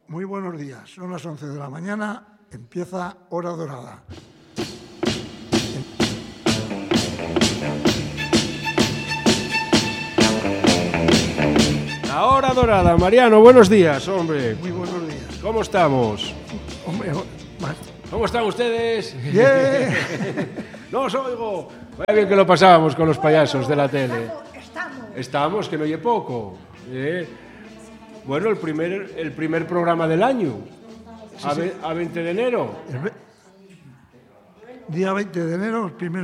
Muy buenos días. Son las 11 de la mañana. Empieza Hora Dorada. La Hora Dorada. Mariano, buenos días, hombre. Muy buenos días. ¿Cómo estamos? Hombre, ¿Cómo están ustedes? ¡bien! No os oigo. Vaya bien que lo pasábamos con los payasos de la tele. Estamos. Estamos, que no oye poco. Bueno, el primer programa del año. A 20 de enero. Día 20 de enero, el Primer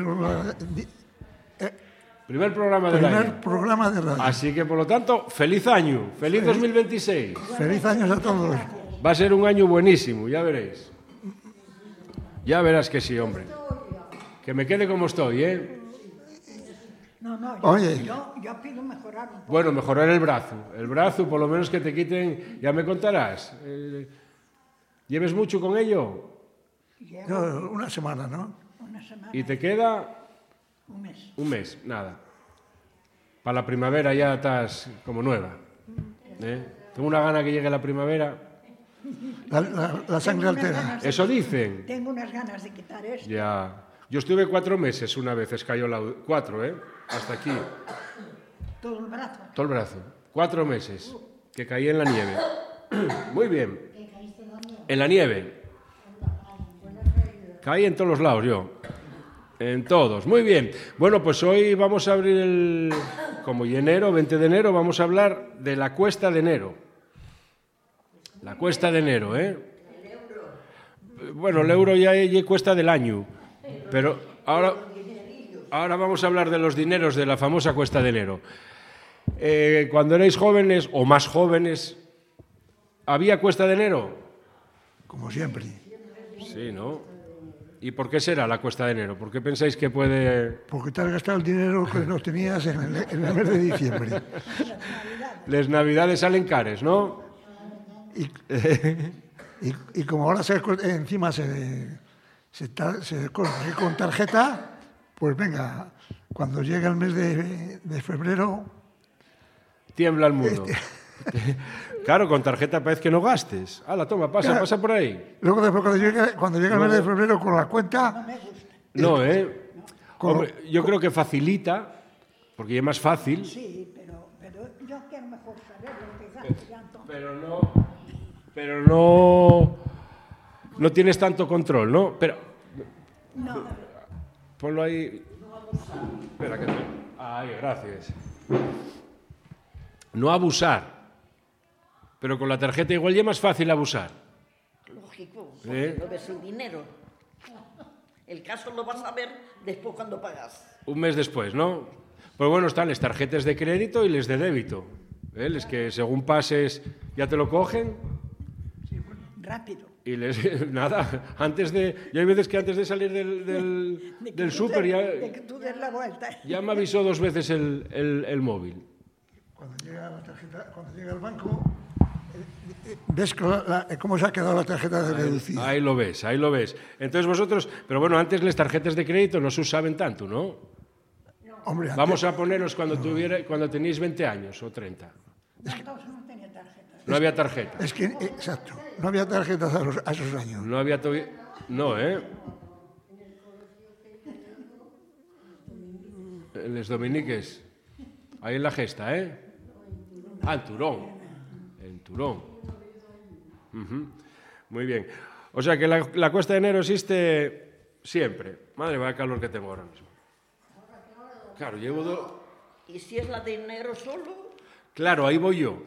programa del primer año. programa de radio. Así que, por lo tanto, feliz año. Feliz 2026. Feliz año a todos. Va a ser un año buenísimo, ya veréis. Ya verás que sí, hombre. Que me quede como estoy, ¿eh? No, Oye. yo pido mejorar un poco. Bueno, mejorar el brazo. El brazo, por lo menos que te quiten, ya me contarás. ¿Lleves mucho con ello? Llevo No, una semana, ¿no? una semana, ¿Y te queda? un mes. Un mes, nada. Para la primavera ya estás como nueva. Tengo una gana que llegue la primavera. La sangre altera. Eso dicen. Tengo unas ganas de quitar esto. Ya. Yo estuve 4 meses una vez, cayó 4, hasta aquí. Todo el brazo. Todo el brazo. 4 meses. Que caí en la nieve. Muy bien. En la nieve. Caí en todos los lados yo. En todos. Muy bien. Bueno, pues hoy vamos a abrir como enero, 20 de enero, vamos a hablar de la cuesta de enero. La cuesta de enero, ¿eh? Bueno, el euro ya cuesta del año. Pero ahora vamos a hablar de los dineros de la famosa cuesta de enero. Cuando erais jóvenes o más jóvenes, ¿había cuesta de enero? Como siempre. Sí, ¿no? ¿Y por qué será la cuesta de enero? ¿Por qué pensáis que puede...? Porque te has gastado el dinero que no tenías en el mes de diciembre. Las navidades salen cares, ¿no? Y como ahora encima se corre con tarjeta, pues venga, cuando llega el mes de febrero... Tiembla el mundo. Claro, con tarjeta parece que no gastes. Hala, toma, pasa por ahí. Luego después cuando llega el mes de febrero con la cuenta... No, Hombre, yo creo que facilita, porque es más fácil. Sí, pero yo quiero mejor saber lo que gasto ya entonces. Pero no tienes tanto control, ¿no? Pero No, ponlo ahí. Espera, que ahí, gracias. No abusar. Pero con la tarjeta igual ya es más fácil abusar. Lógico, porque no ves el dinero. El caso lo vas a ver después cuando pagas. Un mes después, ¿no? Pues bueno, están las tarjetas de crédito y las de débito. Les que según pases ya te lo cogen. rápido. Y nada, yo hay veces que antes de salir del súper De que tú des la vuelta. ya me avisó 2 veces el móvil. Cuando llega el banco, ves cómo se ha quedado la tarjeta de reducida. Ahí lo ves. Entonces vosotros, pero bueno, antes las tarjetas de crédito no se usaban tanto, ¿no? Hombre, Vamos a ponernos cuando tenéis 20 años o 30. Entonces no tenía tarjeta. No había tarjeta. Es que, exacto, no había tarjetas a esos años. No había No, Les dominiques. Ahí en la gesta, Ah, en Turón. Uh-huh. Muy bien. O sea que la cuesta de enero existe siempre. Madre, vaya calor que tengo ahora mismo. Claro, ¿Y si es la de enero solo? Claro, ahí voy yo.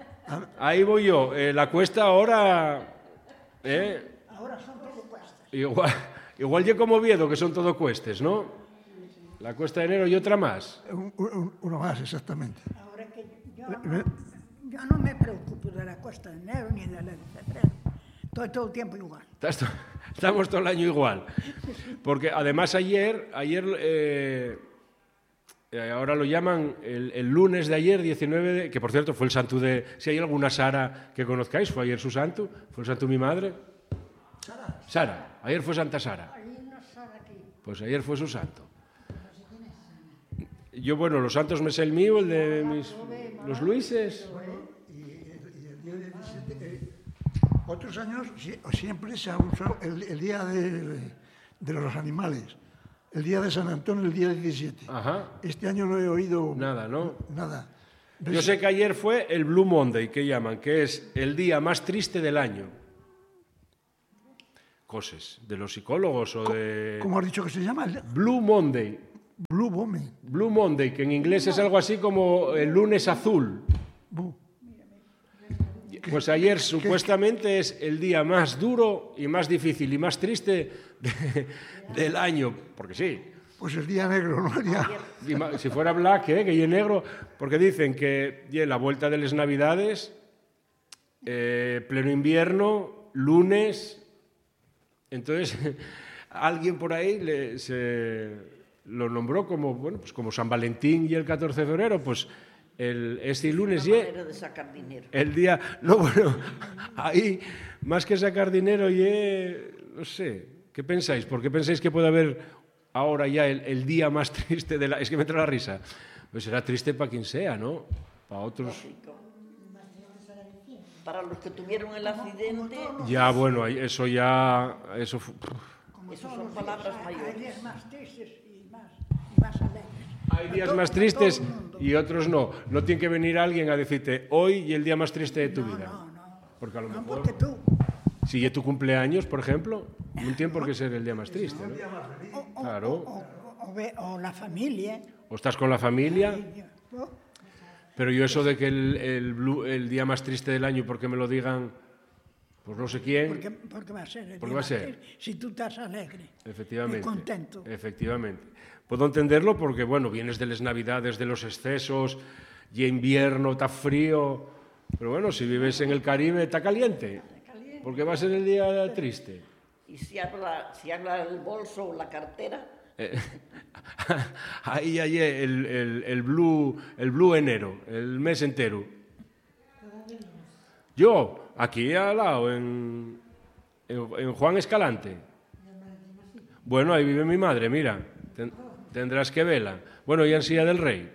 La cuesta ahora... Ahora son todo cuestas. Igual yo como Oviedo, que son todo cuestes, ¿no? La cuesta de enero y otra más. Uno más, exactamente. Ahora que yo no me preocupo de la cuesta de enero ni de la de febrero. Estoy todo el tiempo igual. Estamos todo el año igual. Porque además ayer ahora lo llaman el lunes de ayer, 19, que por cierto fue el santo de... Si hay alguna Sara que conozcáis, fue ayer su santo, fue el santo de mi madre. Sara, ayer fue Santa Sara. Pues ayer fue su santo. Yo, bueno, los santos me sé el mío, el de los Luises. Otros años siempre se ha usado el día de los animales, el día de San Antonio, el día 17. Ajá. Este año no he oído Nada, ¿no? nada. Yo sé que ayer fue el Blue Monday, que llaman, que es el día más triste del año. Cosas de los psicólogos o de... ¿Cómo has dicho que se llama? Blue Monday. Blue Bomber. Blue Monday, que en inglés es algo así como el lunes azul. Pues ayer supuestamente es el día más duro y más difícil y más triste del año, porque sí. Pues el día negro, ¿no? Si fuera black, que y negro, porque dicen que la vuelta de las Navidades, pleno invierno, lunes, entonces alguien por ahí lo nombró como, bueno, pues como San Valentín y el 14 de febrero, pues este lunes Una manera de sacar dinero. el día... No, bueno, ahí, más que sacar dinero, no sé, ¿qué pensáis? ¿Por qué pensáis que puede haber ahora ya el día más triste de la... Es que me entra la risa. Pues será triste para quien sea, ¿no? Para otros... Para los que tuvieron el accidente, Ya, bueno, eso ya... Eso esas son palabras Hay mayores. días más tristes y más alegres. hay días más tristes y otros no. No tiene que venir alguien a decirte hoy y el día más triste de tu vida. No. Porque a lo No, mejor... porque tú... Si es tu cumpleaños, por ejemplo, no tiene por qué ser el día más triste, ¿no? Claro. O la familia. O estás con la familia... Pero yo eso de que el día más triste del año, porque me lo digan, pues no sé quién... Porque va a ser el Porque día va a más ser. triste, si tú estás alegre. Efectivamente. Y contento. Efectivamente. Puedo entenderlo porque, bueno, vienes de las Navidades, de los excesos, y invierno, está frío... Pero bueno, si vives en el Caribe, está caliente. Porque va a ser el día triste. Y si habla el bolso o la cartera, Ahí hay el blue enero, el mes entero. Yo, aquí al lado, en Juan Escalante. Bueno, ahí vive mi madre, mira. Tendrás que verla. Bueno, y en Silla del Rey.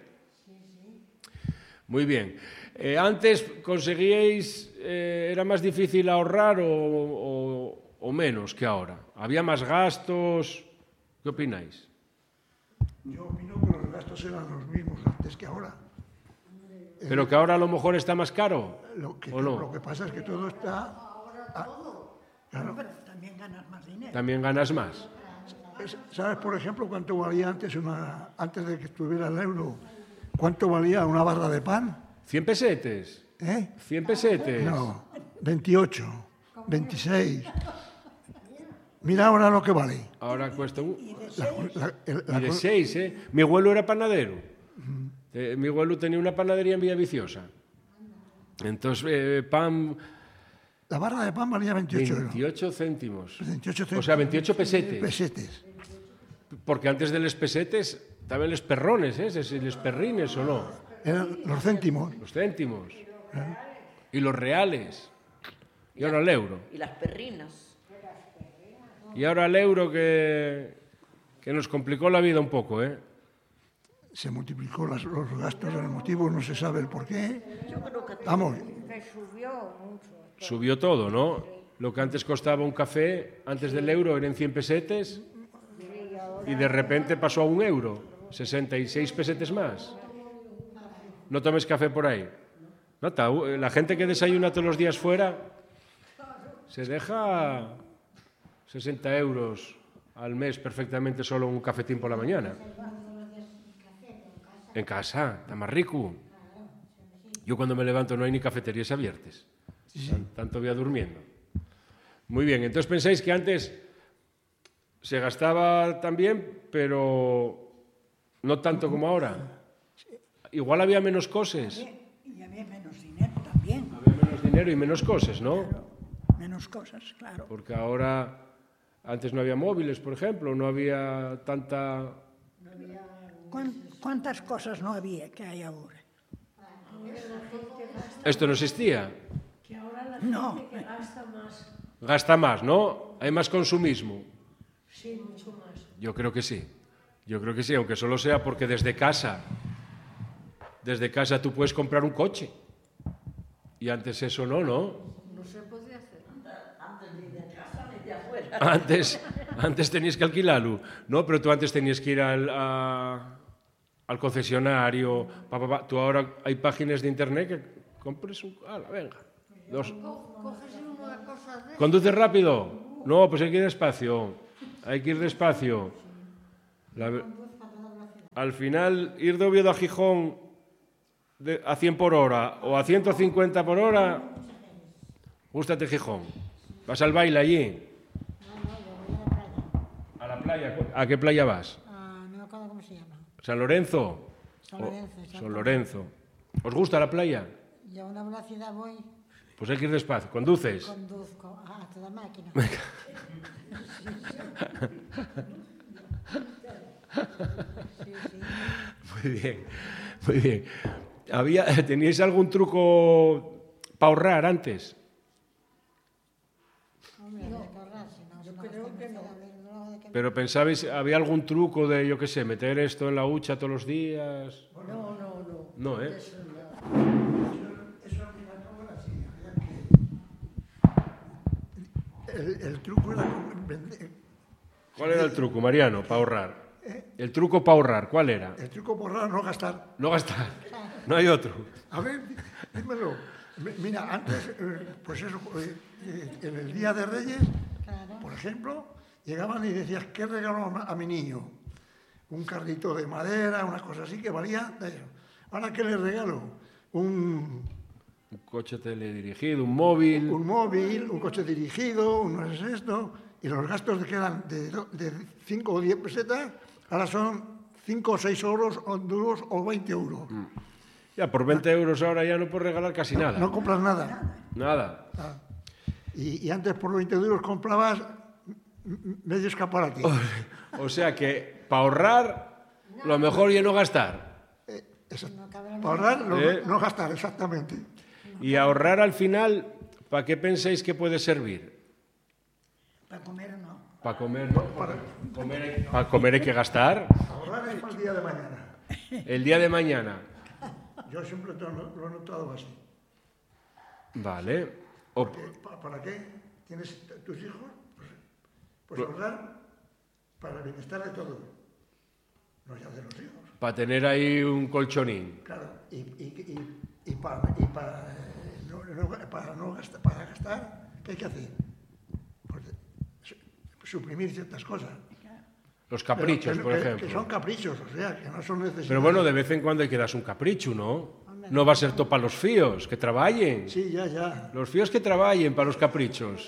Muy bien. Antes conseguíais, era más difícil ahorrar o menos que ahora. Había más gastos. ¿Qué opináis? Yo opino que los gastos eran los mismos antes que ahora. ¿Pero que ahora a lo mejor está más caro? ¿O no? Lo que pasa es que todo está... Claro. Pero también ganas más dinero. También ganas más. ¿Sabes, por ejemplo, cuánto valía antes de que estuviera el euro? ¿Cuánto valía una barra de pan? 100 pesetes. 100 pesetes. No, 28, 26. Mira ahora lo que vale. Ahora cuesta un... Y de Y de 6, ¿eh? Mi abuelo era panadero. Mi abuelo tenía una panadería en Villaviciosa. Entonces, pan... La barra de pan valía 28 euros. 28 céntimos. 28 O céntimos. sea, 28 pesetes. Pesetes. Porque antes de los pesetes estaban los perrones, los perrines, ¿o no? Eran los céntimos. Los céntimos. Y los reales. Y ahora el euro. y las perrinas. Y ahora el euro que nos complicó la vida un poco, ¿eh? Se multiplicó los gastos, el motivo no se sabe el por qué. Vamos, Subió todo, ¿no? Lo que antes costaba un café, antes del euro, eran 100 pesetes y de repente pasó a 1 euro, 66 pesetes más. No tomes café por ahí. Nota, la gente que desayuna todos los días fuera se deja 60 euros al mes perfectamente solo un cafetín por la mañana. En casa, está más rico. Yo cuando me levanto no hay ni cafeterías abiertas. Tanto voy durmiendo. Muy bien, entonces pensáis que antes se gastaba también, pero no tanto como ahora. Igual había menos cosas. Y había menos dinero también. Había menos dinero y menos cosas, ¿no? Menos cosas, claro. Porque ahora, antes no había móviles, por ejemplo, no había tanta... ¿Cuántas cosas no había que hay ahora? Esto no existía. No, Gasta más, ¿no? Hay más consumismo. Sí, mucho más. Yo creo que sí. Yo creo que sí, aunque solo sea porque desde casa tú puedes comprar un coche. Y antes eso no, ¿no? No se podía hacer. Antes tenías que alquilarlo. No, pero tú antes tenías que ir al concesionario. Tú ahora hay páginas de internet que compres un... venga. ¿Conduces rápido? No, pues hay que ir despacio. Hay que ir despacio. Al final, ir de Oviedo a Gijón a 100 por hora o a 150 por hora, gústate Gijón. ¿Vas al baile allí? ¿A la playa? ¿A qué playa vas? No me acuerdo cómo se llama. ¿San Lorenzo? San Lorenzo. San Lorenzo. ¿Os gusta la playa? Yo a una velocidad voy, Pues hay que ir despacio. ¿Conduces? conduzco a toda máquina. Muy bien, muy bien. ¿Teníais algún truco para ahorrar antes? Hombre, había que ahorrar, si no, yo creo que no. Pero pensabais, ¿había algún truco de, yo qué sé, meter esto en la hucha todos los días? No. No, ¿eh? Eso al final no era así. El truco era vender. ¿Cuál era el truco, Mariano, para ahorrar? El truco para ahorrar, ¿cuál era? El truco por ahorrar, no gastar. No gastar. No hay otro. A ver, dímelo. Mira, antes, pues eso, en el Día de Reyes, por ejemplo, llegaban y decías, ¿qué regalo a mi niño? Un carrito de madera, una cosa así que valía. Ahora, ¿qué le regalo? Un coche teledirigido, un móvil. Un móvil, un coche dirigido, no es esto. Y los gastos que eran de 5 o 10 pesetas, ahora son 5 o 6 euros, o duros o 20 euros. Ya, por 20 euros ahora ya no puedes regalar casi nada. No compras nada. Nada. Y antes por 20 euros comprabas medio escaparate. O sea que para ahorrar, lo mejor ya no gastar. Para ahorrar, no gastar, exactamente. Y ahorrar al final, ¿para qué pensáis que puede servir? Para comer no. Para comer, ¿no? Para comer hay que gastar. Ahorrar es para el día de mañana. El día de mañana. Yo siempre lo he notado así. Vale. ¿Para qué tienes tus hijos? Pues ahorrar para el bienestar de todos. No ya de los hijos. Para tener ahí un colchonín. Claro, y para gastar, ¿qué hay que hacer? Pues suprimir ciertas cosas. Los caprichos, por ejemplo. Que son caprichos, o sea, que no son necesarios. Pero bueno, de vez en cuando hay que darse un capricho, ¿no? No va a ser todo para los fíos, que trabajen. Sí, ya. Los fíos que trabajen para los caprichos.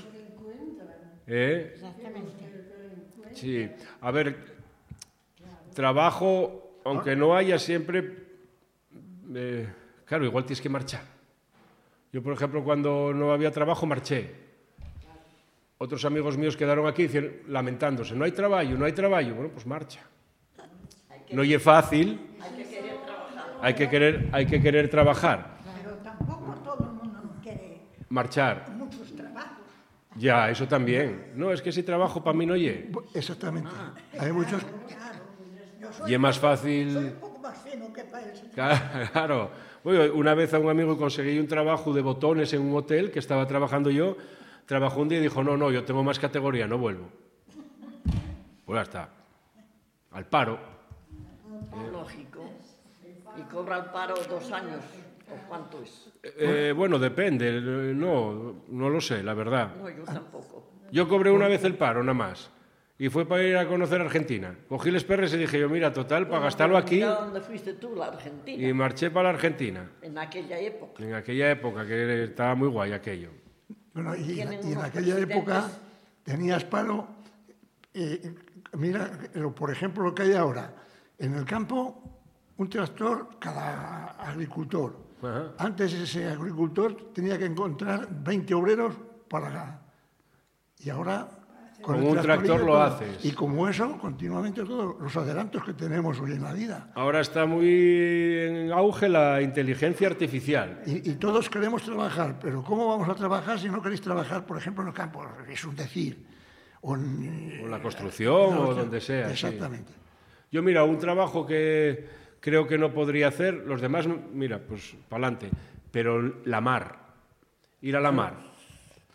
Exactamente. Sí. A ver, trabajo, aunque no haya siempre... claro, igual tienes que marchar. Yo, por ejemplo, cuando no había trabajo, marché. Otros amigos míos quedaron aquí lamentándose. No hay trabajo. Bueno, pues marcha. No es fácil. Hay que querer trabajar. Pero tampoco todo el mundo quiere Marchar. muchos trabajos. Ya, eso también. No, es que ese trabajo para mí no es. Exactamente. Hay muchos... Y es más Soy fácil... un poco más fino que para eso. Claro. Bueno, una vez a un amigo conseguí un trabajo de botones en un hotel que estaba trabajando yo. Trabajó un día y dijo, no, yo tengo más categoría, no vuelvo. Pues ya está. Al paro. Lógico. ¿Y cobra el paro 2 años? ¿O cuánto es? Bueno, depende. No lo sé, la verdad. No, yo tampoco. Yo cobré una vez el paro, nada más. Y fue para ir a conocer Argentina. Cogí los perres y dije yo, mira, total, para gastarlo aquí. ¿A dónde fuiste tú, la Argentina? Y marché para la Argentina. En aquella época. En aquella época, que estaba muy guay aquello. Bueno, y Tienen en unos aquella presidentes. época tenías paro. Mira, por ejemplo, lo que hay ahora. En el campo, un tractor cada agricultor. Ajá. Antes ese agricultor tenía que encontrar 20 obreros para... Y ahora... Con el un tractor tractorillo lo todo. haces. Y como eso, continuamente todos los adelantos que tenemos hoy en la vida. Ahora está muy en auge la inteligencia artificial. Y todos queremos trabajar, pero ¿cómo vamos a trabajar si no queréis trabajar, por ejemplo, en el campo? Es un decir. O en la construcción o donde sea, sí. Exactamente. Yo, mira, un trabajo que creo que no podría hacer, los demás, mira, pues para adelante. Pero la mar, ir a la mar.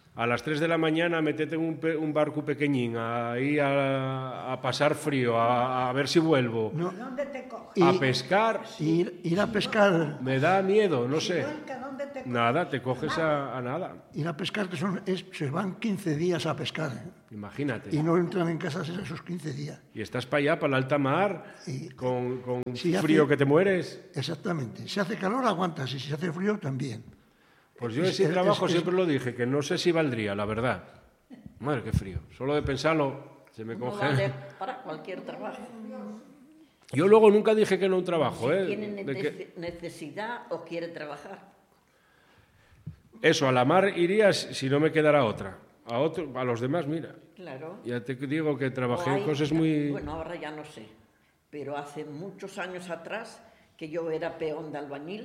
a las 3 de la mañana métete en un barco pequeñín, ahí a pasar frío, a ver si vuelvo, ¿Dónde te coges? a pescar, Ir a pescar, me da miedo, no sé. ¿Dónde te coges? Nada, te coges a nada, ir a pescar, que se van 15 días a pescar, imagínate. y no entran en casa esos 15 días. Y estás para allá, para la alta mar, con Sí, frío hace- que te mueres. Exactamente. Si hace calor, aguantas, y si hace frío, también. Pues yo ese trabajo siempre lo dije, que no sé si valdría, la verdad. Madre, qué frío. Solo de pensarlo se me No congela. vale para cualquier trabajo. Yo luego nunca dije que no un trabajo, ¿eh? Tiene De que- necesidad o quiere trabajar. Eso, a la mar irías si no me quedara otra. A los demás, mira. Claro. Ya te digo que trabajé O en hay- cosas muy... Bueno, ahora ya no sé, pero hace muchos años atrás que yo era peón de albañil,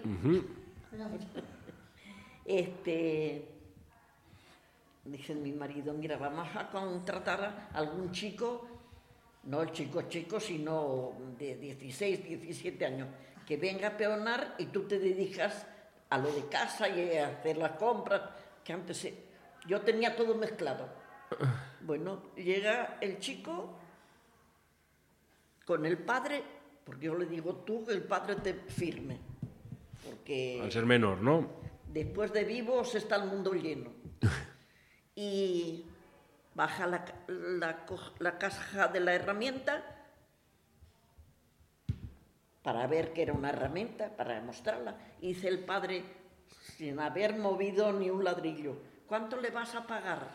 dice mi marido, mira, vamos a contratar a algún chico, no el chico, sino de 16, 17 años, que venga a peonar y tú te dedicas a lo de casa y a hacer las compras, que antes yo tenía todo mezclado. Bueno, llega el chico con el padre, porque yo le digo tú que el padre te firme, porque Al ser menor, ¿no? después de vivos está el mundo lleno. Y baja la caja de la herramienta para ver que era una herramienta, para mostrarla. Y dice el padre, sin haber movido ni un ladrillo, ¿cuánto le vas a pagar?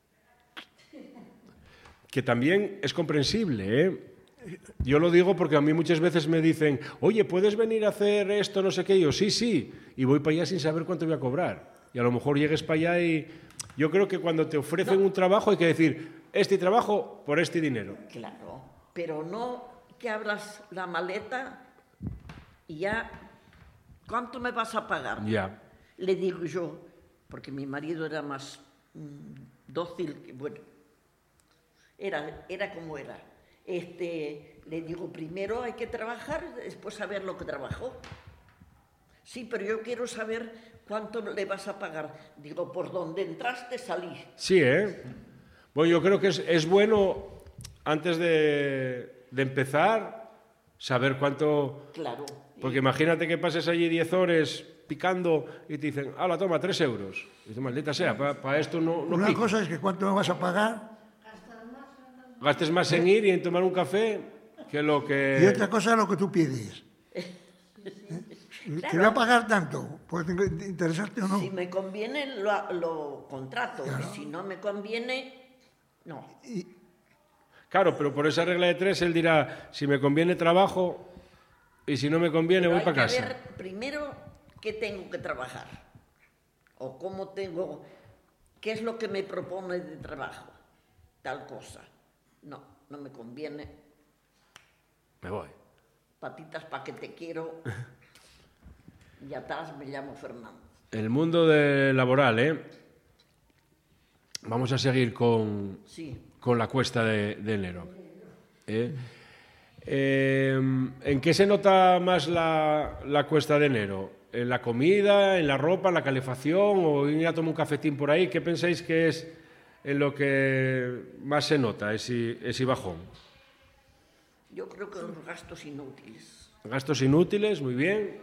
Que también es comprensible, ¿eh? Yo lo digo porque a mí muchas veces me dicen, oye, ¿puedes venir a hacer esto, no sé qué? Y yo, sí, y voy para allá sin saber cuánto voy a cobrar. Y a lo mejor llegues para allá y... Yo creo que cuando te ofrecen un trabajo hay que decir, este trabajo por este dinero. Claro, pero no que abras la maleta y ya, ¿cuánto me vas a pagar? Ya. Le digo yo, porque mi marido era más dócil, bueno, era como era. Le digo, primero hay que trabajar, después saber lo que trabajó. Sí, pero yo quiero saber cuánto le vas a pagar. Digo, por donde entraste, salí. Sí, ¿eh? Bueno, yo creo que es bueno, antes de empezar, saber cuánto... Claro. Porque imagínate que pases allí 10 horas picando y te dicen, hala, toma, 3 euros. Y dices, maldita sea, para esto no Una pico. cosa es que cuánto me vas a pagar, Gastes más en ir y en tomar un café que lo y que... otra cosa es lo que tú pides. Te voy a pagar tanto, puede interesarte o no. Si me conviene, lo contrato. Y si no me conviene, no. Claro, pero por esa regla de 3 él dirá, si me conviene trabajo y si no me conviene Pero voy hay para que casa. ver primero qué tengo que trabajar. O cómo tengo... ¿Qué es lo que me propone de trabajo? Tal cosa. No, no me conviene. Me voy. Patitas pa' que te quiero. Y atrás me llamo Fernando. El mundo laboral, ¿eh? Vamos a seguir con Sí. la cuesta de enero. ¿En qué se nota más la cuesta de enero? ¿En la comida, en la ropa, en la calefacción o ir a tomar un cafetín por ahí? ¿Qué pensáis que es en lo que más se nota ese bajón? Yo creo que los gastos inútiles. Gastos inútiles, muy bien.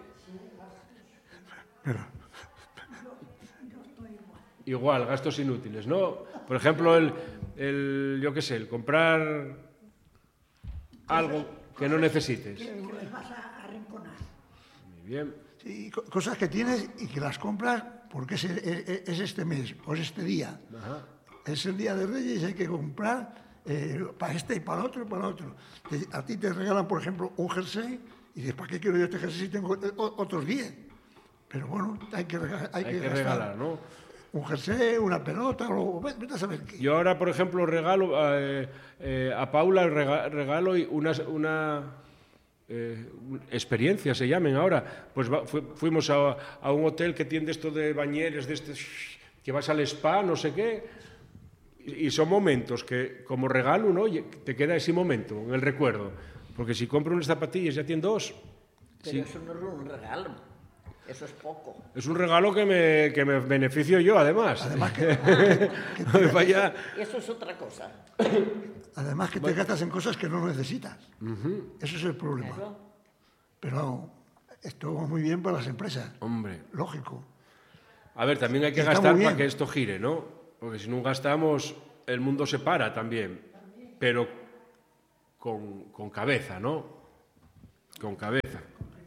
Igual, gastos inútiles, ¿no? Por ejemplo, yo qué sé, el comprar algo que no necesites. Les vas a arrinconar. Muy bien. Sí, cosas que tienes y que las compras porque es este mes o es este día. Es el día de Reyes y hay que comprar para este y para el otro y para el otro. A ti te regalan, por ejemplo, un jersey y dices, ¿para qué quiero yo este jersey si tengo otros 10? Pero bueno, hay que gastar. Regalar, ¿no? Un jersey, una pelota, o vete a saber qué. Yo ahora, por ejemplo, regalo a Paula regalo una experiencia, se llamen ahora. Pues fuimos a un hotel que tiene esto de bañeres, de este que vas al spa, no sé qué. Y son momentos que, como regalo, ¿no? Te queda ese momento en el recuerdo. Porque si compro unas zapatillas ya tiene 2. Pero eso no es un regalo. Eso es poco. Es un regalo que me beneficio yo, además. Además que, Vaya. Eso es otra cosa. además que te gastas en cosas que no necesitas. Ese es el problema. Claro. Pero esto va muy bien para las empresas. Hombre. Lógico. A ver, también hay que Está muy gastar bien. para que esto gire, ¿no? Porque si no gastamos, el mundo se para también. Pero con cabeza, ¿no? Con cabeza.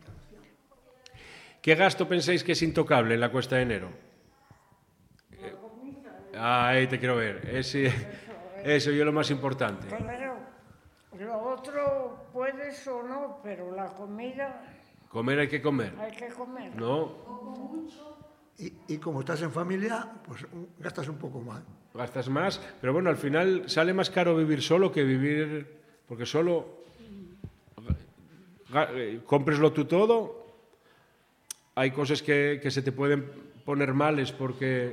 ¿Qué gasto pensáis que es intocable en la cuesta de enero? Ahí te quiero ver. Eso es lo más importante. Claro, lo otro puedes o no, pero la comida Comer hay que comer, hay que comer. ¿no? Y como estás en familia, pues gastas un poco más. Gastas más, pero bueno, al final sale más caro vivir solo que vivir... Porque solo... Cómpreslo tú todo. Hay cosas que se te pueden poner males porque...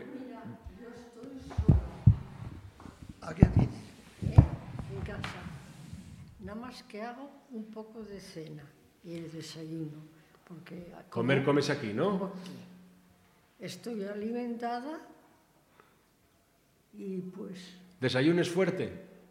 ¿A qué tienes? En casa. Nada más que hago un poco de cena y el desayuno. Porque Comes aquí, como ¿no? aquí. Estoy alimentada y pues, ¿Desayunes fuerte?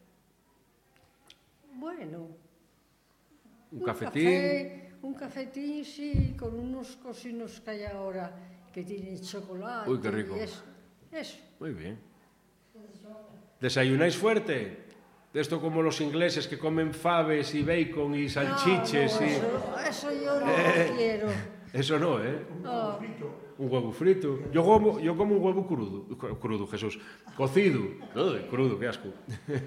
bueno, ¿Un cafetín? un cafetín, sí, con unos cocinos que hay ahora que tienen chocolate. Uy, qué rico. Y eso. Muy bien. ¿Desayunáis fuerte? De esto como los ingleses que comen faves y bacon y salchiches No, y... eso yo no lo quiero. Eso no, ¿eh? No. Un huevo frito. Yo como un huevo crudo. Crudo, Jesús. Cocido. Uy, crudo, qué asco.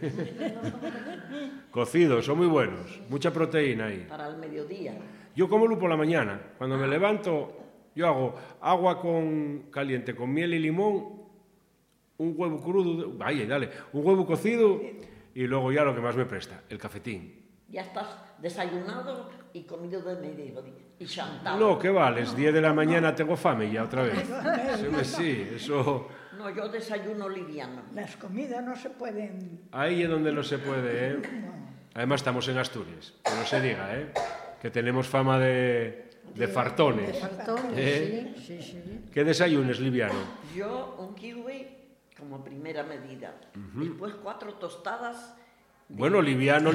Cocido, son muy buenos. Mucha proteína ahí. Para el mediodía. Yo como por la mañana. Cuando me levanto, yo hago agua caliente con miel y limón, un huevo crudo, dale, un huevo cocido y luego ya lo que más me presta, el cafetín. Ya estás desayunado y comido de mediodía. Y chantado. No, ¿qué vales? 10 de la mañana tengo fame ya otra vez. Sí, eso... No, yo desayuno liviano. Las comidas no se pueden... Ahí es donde no se puede, ¿eh? Además estamos en Asturias, que no se diga, ¿eh? Que tenemos fama de fartones. De fartones, ¿Eh? sí. ¿Qué desayunes, liviano? Yo un kiwi como primera medida. Después 4 tostadas. Bueno, liviano,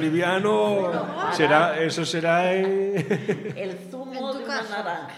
eso será El zumo En tu de casa. una naranja.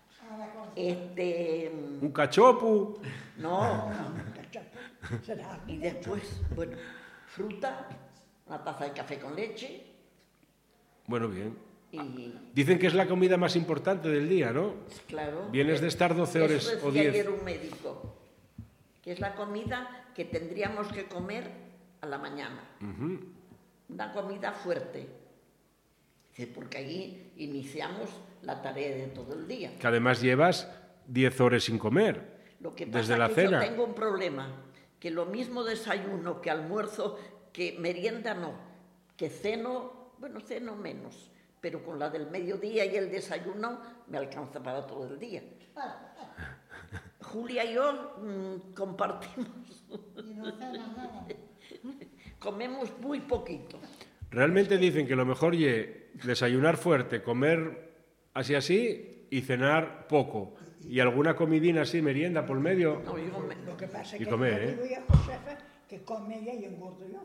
un cachopu. No. Será. Y después, bueno, fruta, una taza de café con leche Bueno, bien. y, Dicen que es la comida más importante del día, ¿no? claro. Vienes de estar 12 horas eso o decía 10. ayer un médico, que es la comida que tendríamos que comer a la mañana. Una comida fuerte. Dice, porque ahí iniciamos la tarea de todo el día. Que además llevas 10 horas sin comer. Lo que pasa Desde la que cena. yo tengo un problema, que lo mismo desayuno que almuerzo, que merienda no, que ceno, bueno, ceno menos, pero con la del mediodía y el desayuno me alcanza para todo el día. Julia y yo compartimos, Y no cenas nada. comemos muy poquito. Realmente dicen que lo mejor es desayunar fuerte, comer así y cenar poco. Y alguna comidina así, merienda por medio. No, yo me- Lo que pasa Y es que comer, yo ¿eh? digo a Josefa que come ella y engordo yo.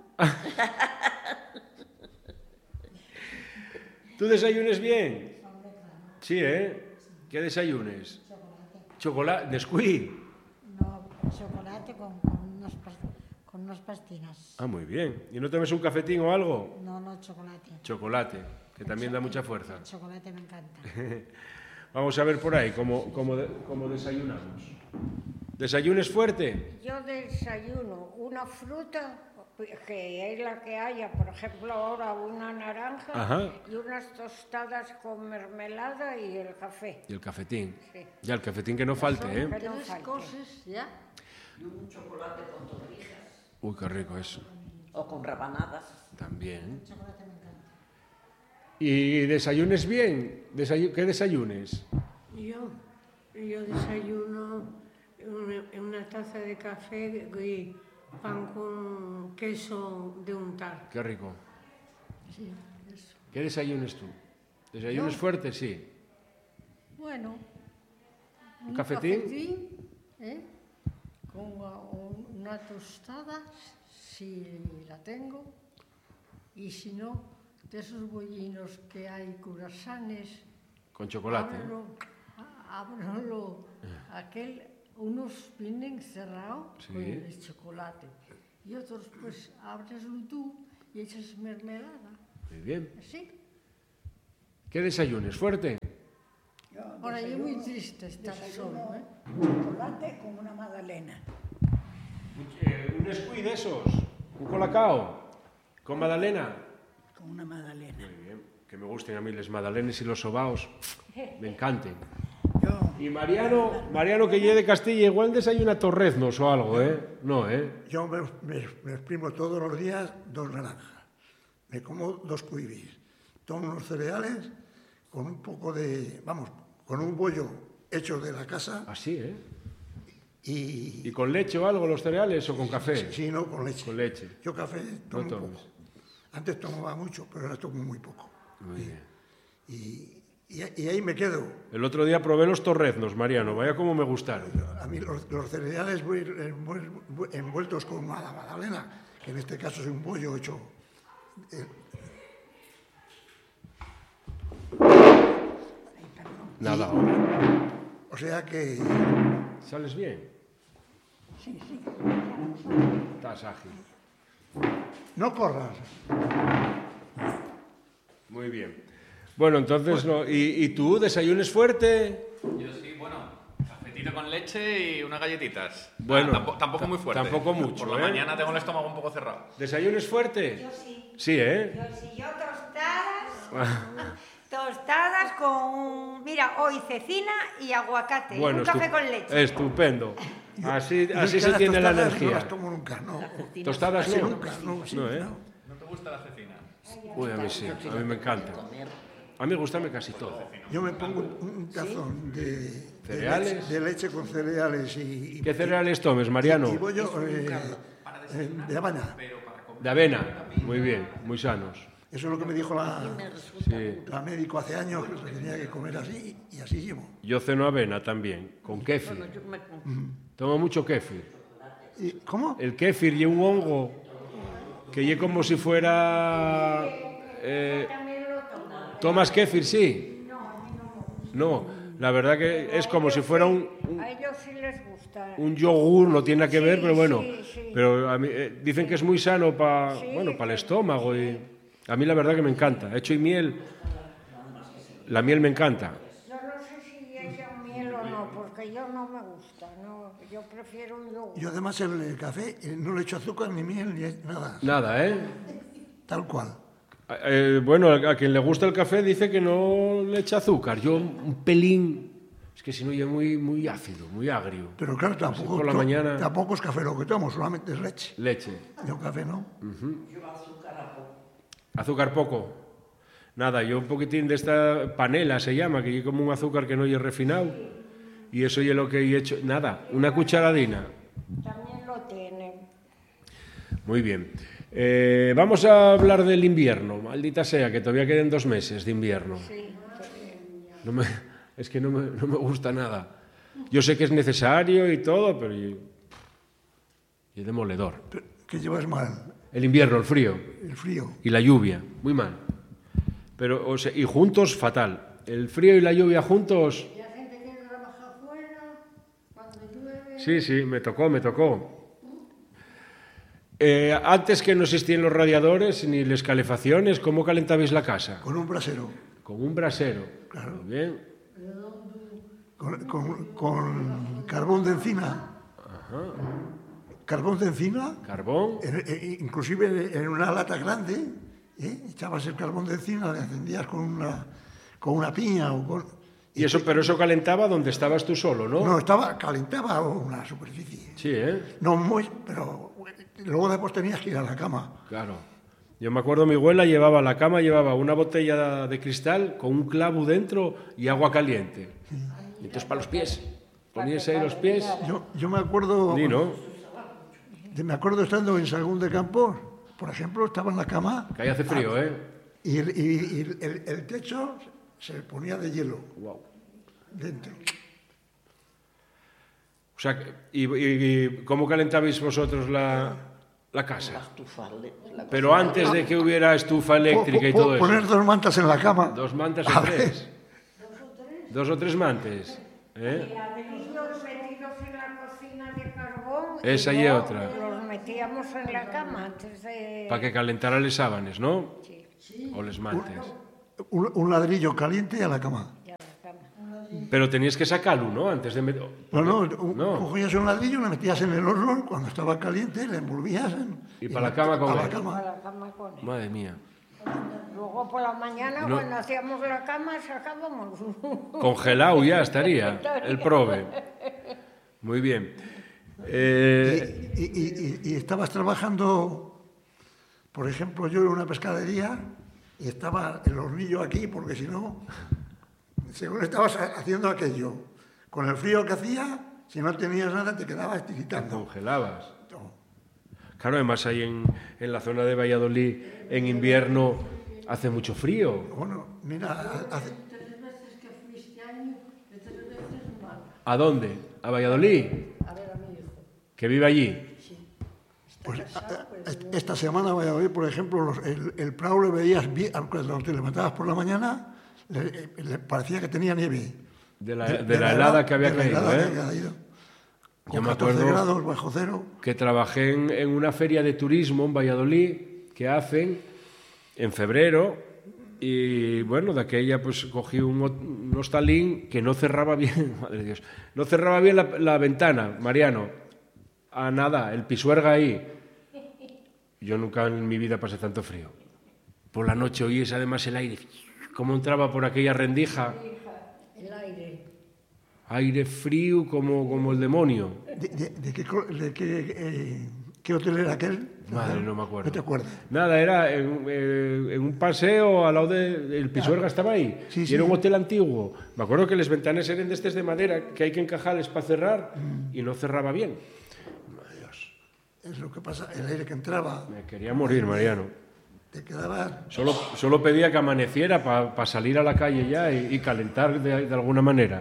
¿Tú desayunes bien? Sí, ¿eh? ¿Qué desayunes? Chocolate. Nesquik. No, chocolate con unas pastinas. Ah, muy bien. ¿Y no tomes un cafetín o algo? No, chocolate. Chocolate, que también da mucha fuerza. El chocolate me encanta. Vamos a ver por ahí cómo desayunamos. ¿Desayunes fuerte? Yo desayuno una fruta, que es la que haya, por ejemplo, ahora una naranja Ajá. y unas tostadas con mermelada y el café. Y el cafetín. Sí. Ya, el cafetín que no falte, ¿eh? Que no Tres falte. cosas ya. y un chocolate con torrijas Uy, qué rico eso. o con rabanadas. También. ¿Y desayunes bien? ¿Qué desayunes? Yo desayuno una taza de café y pan con queso de untar. Qué rico. Sí, eso. ¿Qué desayunes tú? ¿Desayunes fuertes? Sí. Bueno, Un cafetín. Con una tostada, si la tengo, y si no, de esos bollinos que hay curasanes, Con chocolate. ábrelo, unos vienen cerrados con el chocolate, y otros pues ábreslo tú y echas mermelada. Muy bien. ¿Sí? ¿Qué desayunes? ¿Fuerte? Ahora yo muy triste estar solo, ¿eh? Chocolate con una magdalena. Un squid de esos. Un colacao. Con magdalena. Con una magdalena. Muy bien. Que me gusten a mí las magdalenas y los sobaos. Me encanten. Yo, Y Mariano que llegue de Castilla, igual desayuna torreznos o algo, ¿eh? No, ¿eh? Yo me exprimo todos los días 2 naranjas. Me como 2 cuibis. Tomo unos cereales con un poco de... Vamos, con un bollo hecho de la casa Así, ¿eh? y... ¿Y con leche o algo los cereales o con café? Sí, no, con leche. Con leche. Yo café tomo No poco. tomes. Antes tomaba mucho, pero ahora tomo muy poco. Muy bien. Y ahí me quedo. El otro día probé los torreznos, Mariano. Vaya como me gustaron. A mí los cereales envueltos con una magdalena, que en este caso es un bollo hecho... Nada. O sea que... ¿Sales bien? sí. Estás ágil. No corras. Muy bien. Bueno, entonces, no. ¿Y tú desayunes fuerte? Yo sí, bueno, cafetito con leche y unas galletitas. Bueno, tampoco muy fuerte. tampoco mucho, Por la ¿eh? mañana tengo el estómago un poco cerrado. ¿Desayunes fuerte? Yo sí. Sí, ¿eh? Yo tostadas con, mira, hoy cecina y aguacate. Bueno, un café con leche. Estupendo. Así Yo es se que las tiene la tostadas energía. No las tomo nunca, no. ¿Tostadas no? Nunca, no, sí, No, ¿eh? no. ¿No te gusta la cecina? Uy, a mí sí. A mí me encanta. A mí me gusta casi todo. Yo me pongo un tazón de ¿Cereales? de leche con cereales y ¿Qué cereales tomes, Mariano? y bollo de avena. De avena. Muy bien, muy sanos. Eso es lo que me dijo Sí. la médico hace años, que tenía que comer así y así llevo. Yo ceno avena también, con kéfir. Tomo mucho kéfir. ¿Y cómo? El kéfir y un hongo que es como si fuera... ¿Tomas kéfir, sí? No, la verdad que es como si fuera A ellos sí les gusta. un yogur, no tiene nada que ver, pero bueno. sí. Pero a mí, dicen que es muy sano para el estómago y a mí la verdad que me encanta. Hecho y miel, la miel me encanta. Yo no sé si echan miel o no, porque yo no me gusta. No, yo prefiero un yogur. Yo además el café no le echo azúcar ni miel ni nada, Nada, ¿eh? tal cual. Bueno, a quien le gusta el café dice que no le echa azúcar. Yo un pelín, es que si no, yo muy ácido, muy agrio. Pero claro, tampoco, por la mañana- tampoco es café lo que tomo, solamente es leche. Leche. Yo café no. Azúcar poco. Nada, yo un poquitín de esta panela se llama, que es como un azúcar que no es refinado. Y eso es lo que he hecho. Nada, una cucharadina. También lo tienen. Muy bien. Vamos a hablar del invierno. Maldita sea, que todavía queden 2 meses de invierno. Es que no me gusta nada. Yo sé que es necesario y todo, pero y demoledor. Que llevas mal, El invierno, el frío el frío. y la lluvia, muy mal. Pero, o sea, y juntos, fatal. El frío y la lluvia juntos, Y la gente que trabaja afuera, cuando llueve. sí, me tocó. Antes que no existían los radiadores ni las calefacciones, ¿cómo calentabais la casa? Con un brasero, Con un brasero. Claro. Muy bien. con carbón de encina. Carbón de encina, Carbón. inclusive en una lata grande, echabas el carbón de encina, le encendías con una piña o con... Pero eso calentaba donde estabas tú solo, ¿no? No, calentaba una superficie. Sí, ¿eh? No muy, pero luego después tenías que ir a la cama. Claro. Yo me acuerdo, mi abuela llevaba a la cama, llevaba una botella de cristal con un clavo dentro y agua caliente. Y entonces para los pies. Ponías ahí los pies. Yo me acuerdo... Ni, ¿no? Me acuerdo estando en Sagún de Campos, por ejemplo, estaba en la cama... Que ahí hace frío, ¿eh? Y el techo se ponía de hielo Wow. dentro. O sea, ¿y cómo calentabais vosotros la casa? La estufa, Pero antes de que hubiera estufa eléctrica y todo eso. Poner 2 mantas en la cama. 2 mantas o 3. 2 o 3 mantas. Y ladrillos metidos en la cocina de carbón. Esa y luego otra. Los metíamos en la cama antes de... Para que calentara les sábanes, ¿no? O les mantes. Un ladrillo caliente a la cama. Pero tenías que sacarlo, ¿no? Antes de meter... No, cogías un ladrillo, lo metías en el horno, cuando estaba caliente, le envolvías Y para la cama con a la él. cama. la cama con él. Madre mía. Luego por la mañana, No. cuando hacíamos la cama, sacábamos Congelado ya estaría el prove. Muy bien. Y estabas trabajando, por ejemplo, yo en una pescadería y estaba el hornillo aquí, porque si no, según estabas haciendo aquello, con el frío que hacía, si no tenías nada te quedabas tiritando. Congelabas. Claro, además ahí en la zona de Valladolid, en invierno, hace mucho frío. Bueno, mira, hace... 3 veces que fui este año, de 3 veces mal. ¿A dónde? ¿A Valladolid? A ver a mi hijo. ¿Que vive allí? Pues, esta semana voy a ver, por ejemplo, el Prado le veías bien, cuando te levantabas por la mañana, le parecía que tenía nieve. De la helada que había caído, ¿eh? Con Yo me 14 acuerdo grados bajo cero. que trabajé en una feria de turismo en Valladolid que hacen en febrero y bueno, de aquella pues cogí un hostalín que no cerraba bien, madre de Dios, no cerraba bien la ventana, Mariano, a nada, el pisuerga ahí. Yo nunca en mi vida pasé tanto frío. Por la noche oíes además el aire, cómo entraba por aquella rendija. El aire. Aire frío como el demonio. ¿Qué hotel era aquel? Madre, no me acuerdo. No te acuerdas. Nada, era en un paseo al lado del Pisuerga, estaba ahí. Sí, y sí. era un hotel antiguo. Me acuerdo que las ventanas eran de estas de madera, que hay que encajarles para cerrar, y no cerraba bien. Dios, Es lo que pasa, el aire que entraba, me quería morir, Mariano. te quedaba... Solo pedía que amaneciera para salir a la calle ya y calentar de alguna manera.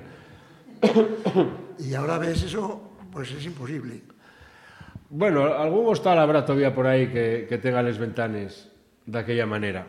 Y ahora ves eso, pues es imposible. Bueno, algún hostal habrá todavía por ahí que tenga las ventanas de aquella manera.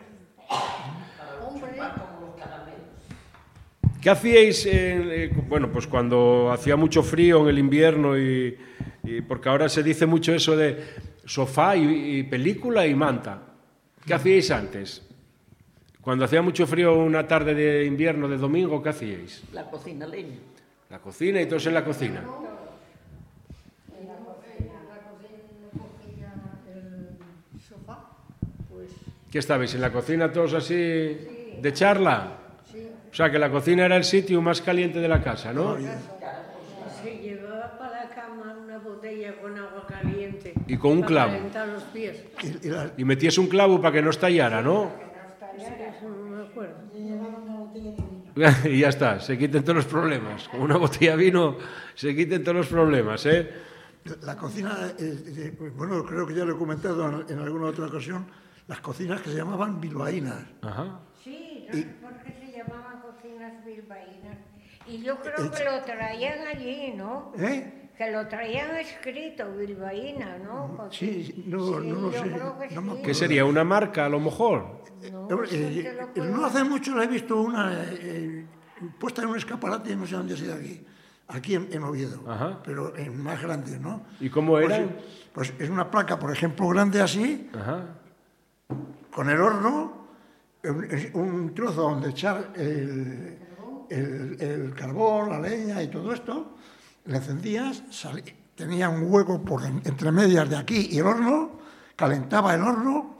¿Qué hacíais, bueno, pues cuando hacía mucho frío en el invierno y porque ahora se dice mucho eso de sofá y película y manta? ¿Qué hacíais antes? Cuando hacía mucho frío una tarde de invierno, de domingo, ¿qué hacíais? La cocina leña. La cocina y todos en la cocina. En la cocina cogía el sofá, pues ¿Qué estabais en la cocina todos así de charla? O sea, que la cocina era el sitio más caliente de la casa, ¿no? Se llevaba para la cama una botella con agua caliente. Y con un clavo. Para calentar los pies. Y metías un clavo para que no estallara, ¿no? Eso no me acuerdo. Y ya está, se quiten todos los problemas. Con una botella de vino se quiten todos los problemas, ¿eh? La cocina, bueno, creo que ya lo he comentado en alguna otra ocasión, las cocinas que se llamaban bilbaínas. Ajá. sí, no sé por qué se llamaban cocinas bilbaínas. Y yo creo que lo traían allí, ¿no? ¿Eh? Que lo traían escrito, bilbaína, ¿no? Sí, no lo yo sé. creo que No me sí. ¿Qué sería? ¿Una marca, a lo mejor? No hace mucho la he visto una puesta en un escaparate, no sé dónde ha sido aquí en Oviedo, Ajá. pero en más grande, ¿no? ¿Y cómo eran? Pues es una placa, por ejemplo, grande así, Ajá. con el horno, un trozo donde echar el carbón, la leña y todo esto, le encendías, tenía un hueco entre medias de aquí y el horno, calentaba el horno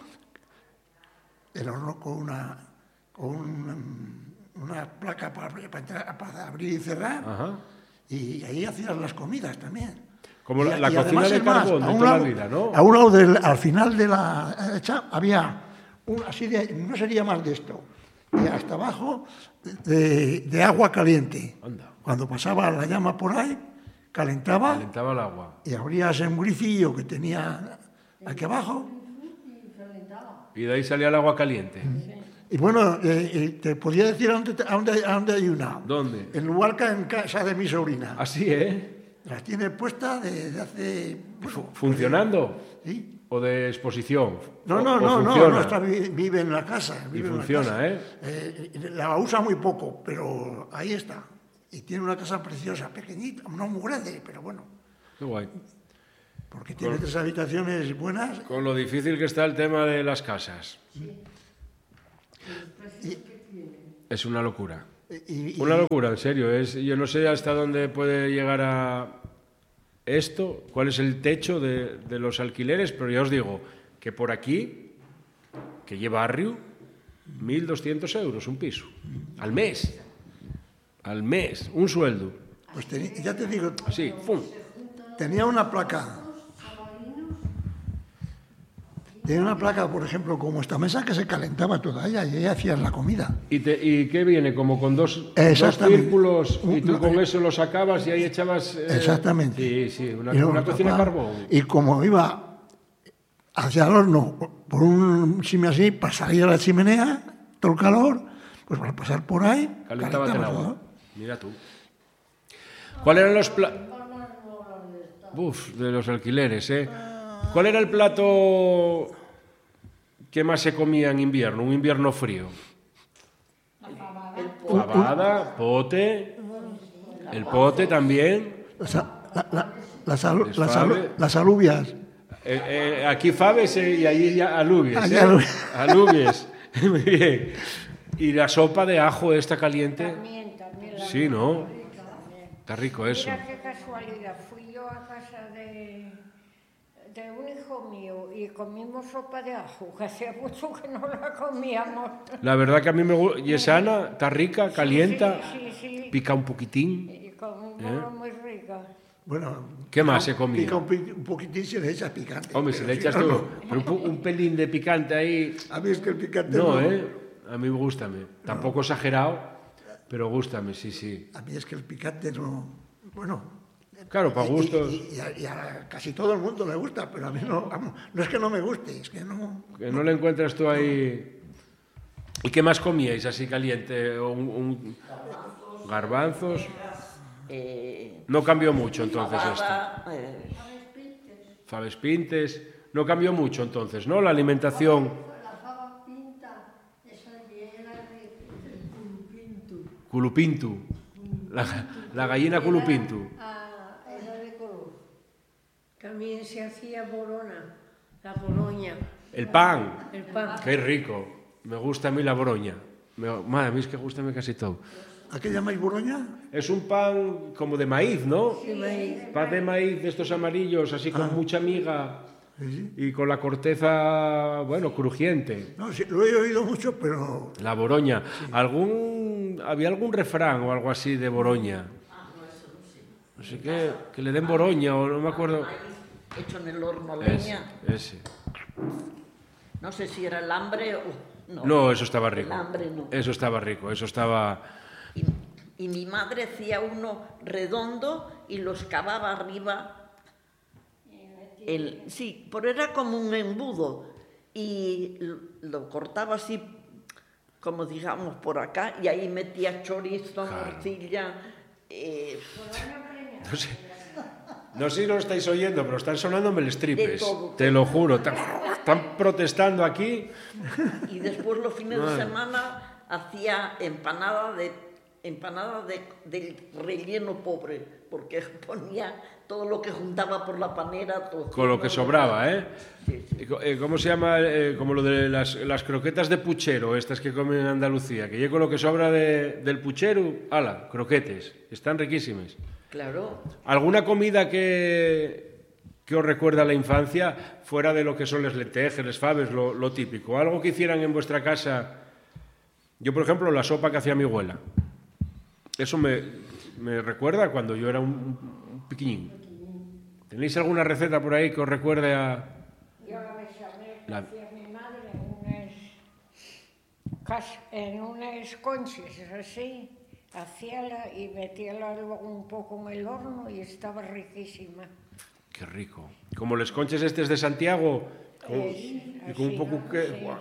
con una placa para abrir y cerrar, Ajá. y ahí hacías las comidas también. Como la Y cocina además, de es más, carbón de a un toda la lado- vida, ¿no? A un lado, al final de la hecha, había así no sería más de esto, y hasta abajo de agua caliente. Anda. Cuando pasaba la llama por ahí, calentaba Calentaba el agua. y abrías un grifillo que tenía aquí abajo. Y de ahí salía el agua caliente. Y bueno, te podía decir a dónde hay una. ¿Dónde? En Luarca, en casa de mi sobrina. Así, ¿eh? Las tiene puestas desde hace... ¿Funcionando? Sí. ¿O de exposición? No, vive en la casa. Vive funciona, en la casa. La usa muy poco, pero ahí está. Y tiene una casa preciosa, pequeñita, no muy grande, pero bueno. Qué guay. Porque tiene 3 habitaciones buenas. Con lo difícil que está el tema de las casas. Es una locura. Una locura, en serio. Yo no sé hasta dónde puede llegar a esto, cuál es el techo de los alquileres, pero ya os digo que por aquí, que lleva barrio, 1.200 euros un piso. Al mes. Al mes. Un sueldo. Pues ya te digo. Así, ¡pum! Tenía una placa. Tenía una placa, por ejemplo, como esta mesa que se calentaba toda ella y ella hacía la comida. ¿Y qué viene? Como con dos círculos y tú con eso lo sacabas y ahí echabas... Exactamente. Sí, una cocina a carbón. Y como iba hacia el horno por un simi así, para salir a la chimenea, todo el calor, pues para pasar por ahí... Calentaba el agua. Mira tú. ¿Cuáles eran los de los alquileres, eh? ¿Cuál era el plato que más se comía en invierno, un invierno frío? Fabada, pote, el pote también. Las alubias. Aquí faves y allí ya alubias. Alubias. Muy bien. ¿Y la sopa de ajo esta caliente? También. Sí, ¿no? Está rico eso. Mira qué casualidad, fui yo a casa de un hijo mío y comimos sopa de ajo, que hacía mucho que no la comíamos. La verdad que a mí me gusta, y es sana, está rica, calienta, sí. Pica un poquitín. Y comimos muy rica. Bueno, ¿qué más se comía? Pica un poquitín, se le echa picante. Hombre, si le echas tú, pero un pelín de picante ahí... A mí es que el picante no. A mí gústame. Tampoco exagerado, pero gústame, sí. A mí es que el picante no... Bueno... Claro, para gustos... Y a casi todo el mundo le gusta, pero a mí no es que no me guste, es que no... Que no le encuentras tú ahí... ¿Y qué más comíais así caliente? ¿Garbanzos? No cambió mucho entonces esto. Faves pintes. No cambió mucho entonces, ¿no? La alimentación. La fava pinta, esa era de Culupintu. La gallina culupintu. Era de color. También se hacía borona, la boroña. El pan. El pan. Qué rico. Me gusta a mí la boroña. A mí es que gusta casi todo. ¿A qué llamáis boroña? Es un pan como de maíz, ¿no? Sí, maíz. Pan de maíz de estos amarillos, así con mucha miga y con la corteza, bueno, crujiente. No, sí, lo he oído mucho, pero... La boroña. Sí. ¿Había algún refrán o algo así de boroña? No sé qué, que le den boroña o no me acuerdo. Hecho en el horno leña. Ese. No sé si era el hambre o... No, eso estaba rico. El hambre no. Eso estaba rico, eso estaba... Y mi madre hacía uno redondo y lo excavaba arriba. Sí, pero era como un embudo. Y lo cortaba así, como digamos, por acá, y ahí metía chorizo, morcilla. No sé si lo estáis oyendo, pero están sonándome el stripes. Todo. Te lo juro. Están protestando aquí. Y después los fines de semana hacía empanada del relleno pobre, porque ponía todo lo que juntaba por la panera. Con lo que sobraba, ¿eh? Sí. ¿Cómo se llama? Como lo de las croquetas de puchero, estas que comen en Andalucía, que yo con lo que sobra del puchero, ¡hala! Croquetes. Están riquísimas. Claro. ¿Alguna comida que os recuerda a la infancia, fuera de lo que son las lentejas, las faves, lo típico? ¿Algo que hicieran en vuestra casa? Yo, por ejemplo, la sopa que hacía mi abuela. Eso me recuerda cuando yo era un piquiñín. ¿Tenéis alguna receta por ahí que os recuerde a...? Yo la bechamel que hacía mi madre en unas conchas así, hacíala y metíala luego un poco en el horno y estaba riquísima. Qué rico. Como los conches estos de Santiago, Y con un poco ¿no? que... Sí. ¡Buah!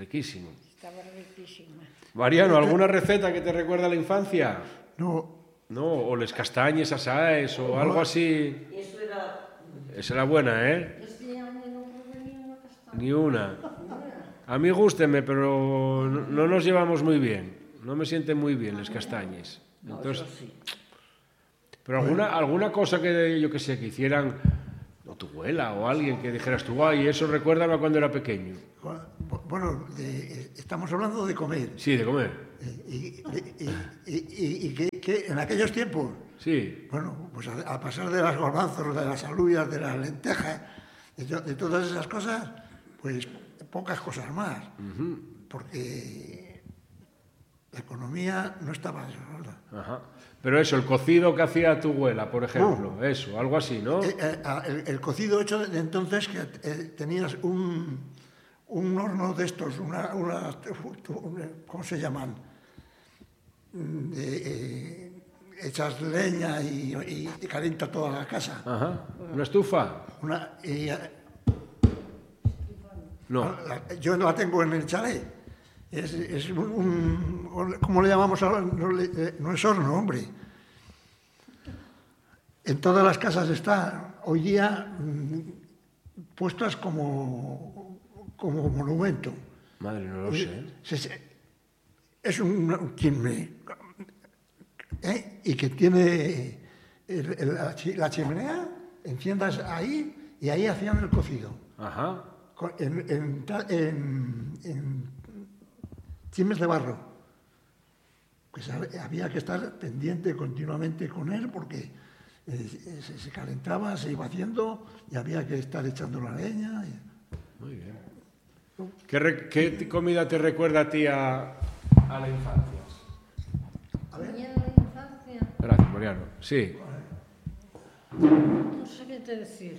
Riquísimo. Estaba riquísima. Mariano, ¿alguna receta que te recuerda a la infancia? No, ¿no? O les castañes asaes o algo así. Eso era... Esa era buena, ¿eh? Este año no probé ni una castaña. Ni una. A mí gústeme, pero no nos llevamos muy bien. No me sienten muy bien les castañes. No, Entonces, eso sí. pero alguna cosa que yo que sé, que hicieran, o tu abuela o alguien que dijeras tú, ay, eso recuérdame a cuando era pequeño. Bueno, estamos hablando de comer. Sí, de comer. Y que en aquellos tiempos, Sí. bueno, pues a pasar de las garbanzos, de las alubias, de las lentejas, de todas esas cosas, pues pocas cosas más. Porque la economía no estaba desarrollada. Ajá. Pero eso, el cocido que hacía tu abuela, por ejemplo, eso, algo así, ¿no? El cocido hecho de entonces, que tenías un horno de estos, ¿cómo se llaman? Echas leña y calienta toda la casa. Ajá. ¿Una estufa? No. Yo la tengo en el chalet. Es ¿cómo le llamamos ahora? No es horno, hombre. En todas las casas está hoy día puestas como monumento. Madre, no lo sé. Es un chimney, y que tiene la chimenea, enciendas ahí y ahí hacían el cocido. Ajá. En chimes de barro. Pues había que estar pendiente continuamente con él porque se calentaba, se iba haciendo y había que estar echando la leña. Muy bien. ¿Qué comida te recuerda a ti a la infancia? Tenía la infancia. Gracias, Mariano. Sí. No sé qué te decir.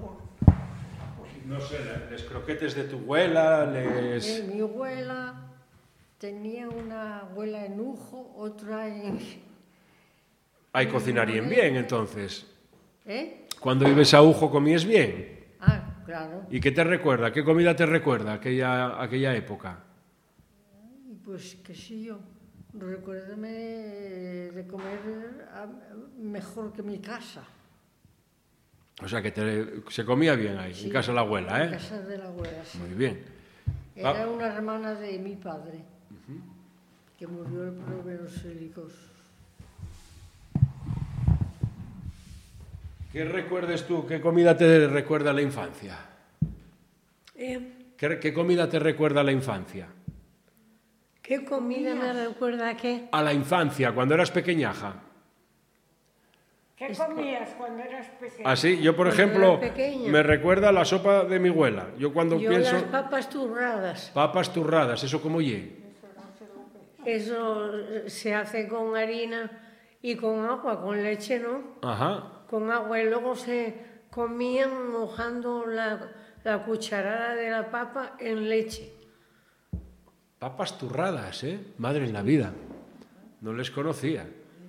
No sé, les croquetes de tu abuela, Mi abuela tenía una abuela en Ujo, otra en... Ahí cocinarían bien, entonces. ¿Eh? Cuando ibas a Ujo comías bien. Ah, claro. ¿Y qué te recuerda? ¿Qué comida te recuerda aquella época? Y pues, qué sé yo, recuérdame de comer mejor que mi casa. O sea, que se comía bien ahí, Sí, en casa de la abuela, ¿eh? En casa de la abuela, sí. Muy bien. Era una hermana de mi padre, que murió de problemas hílicos. ¿Qué recuerdes tú? ¿Qué comida te recuerda a la infancia? ¿Qué comida te recuerda a la infancia? ¿Qué comida me recuerda a qué? A la infancia, cuando eras pequeñaja. ¿Qué comías cuando eras pequeño? Así, yo por Cuando ejemplo, era pequeña. me recuerda la sopa de mi abuela. Yo cuando pienso... Las papas turradas. Papas turradas, ¿eso cómo ye? Eso se hace con harina y con agua, con leche, ¿no? Ajá. Con agua y luego se comían mojando la cucharada de la papa en leche. Papas turradas, ¿eh? Madre en la vida. No les conocía.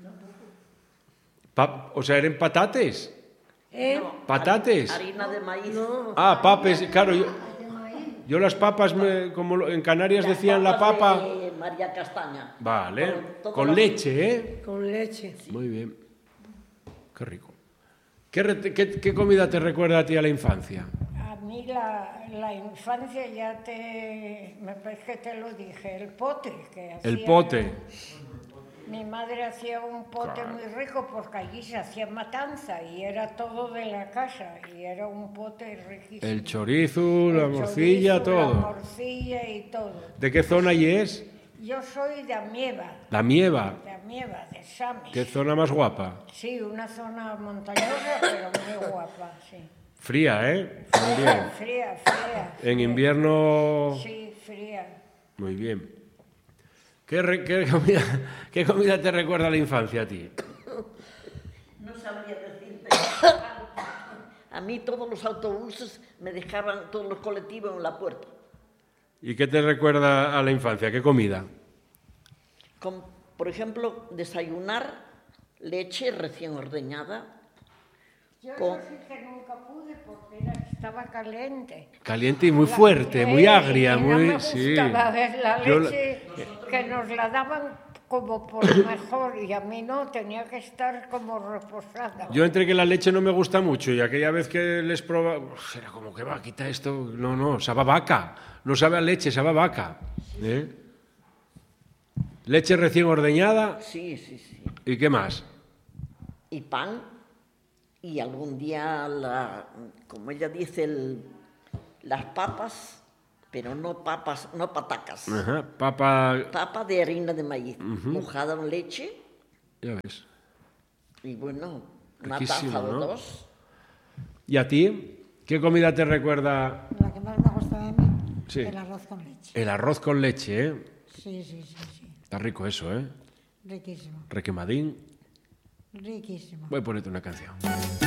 O sea, ¿eran patates? No, ¿Patates? Harina de maíz. No, Papes, claro. Yo las papas, como en Canarias Las decían la papas papa... de María Castaña. Vale, Todo con lo- leche, ¿eh? con leche. Muy bien. Qué rico. ¿Qué comida te recuerda a ti a la infancia? A mí la infancia me parece que te lo dije, el pote que hacía. El pote. Mi madre hacía un pote muy rico porque allí se hacía matanza y era todo de la casa y era un pote riquísimo. El chorizo, la El morcilla, chorizo, La todo. morcilla y todo. ¿De qué zona y es? Yo soy de Amieva, La Mieva. de Samis. ¿Qué zona más guapa? Sí, una zona montañosa, pero muy guapa, sí. Fría, ¿eh? También. Fría. En invierno... Sí, fría. Muy bien. ¿Qué comida te recuerda a la infancia a ti? No sabría decirte. A mí todos los autobuses me dejaban, todos los colectivos en la puerta. ¿Y qué te recuerda a la infancia? ¿Qué comida? Por ejemplo, desayunar leche recién ordeñada. Yo Con- eso sí que nunca pude porque estaba caliente. Caliente y muy fuerte, muy agria, y muy... no me sí. gustaba ver la Yo leche que nos la daban como por mejor y a mí no, tenía que estar como reposada. Yo entre que la leche no me gusta mucho y aquella vez que les probaba, era como que va, quita esto. No, sabe a vaca. No sabe a leche, sabe a vaca. Leche recién ordeñada. Sí. ¿Y qué más? Y pan, y algún día, como ella dice, las papas, pero no patacas. Ajá, papa... Papa de harina de maíz, mojada en leche. Ya ves. Y bueno, una Riquísimo, taza o ¿no? 2. ¿Y a ti? ¿Qué comida te recuerda? La que más me gusta a mí, Sí. el arroz con leche. El arroz con leche, ¿eh? Sí. Está rico eso, ¿eh? Riquísimo, Requemadín. riquísimo. Voy a ponerte una canción.